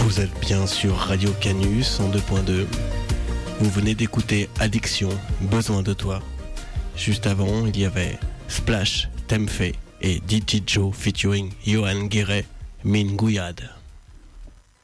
Vous êtes bien sur Radio Canus en 2.2. Vous venez d'écouter Addiction, Besoin de toi. Juste avant, il y avait Splash, Temfe et DJ Joe featuring Johan Guéret, Min Gouyad.